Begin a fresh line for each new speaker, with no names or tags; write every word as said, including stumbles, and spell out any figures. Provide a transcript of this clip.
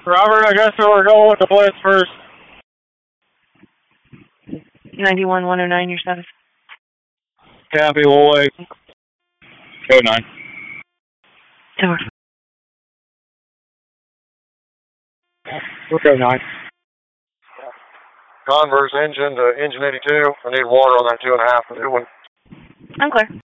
Robert, I guess we're going with the blitz first.
ninety-one, one oh nine, your status.
Copy, we'll wait. Code nine.
Tower.
We're code nine.
Converse engine to engine eighty-two. I need water on that two and a half. New one.
I'm clear.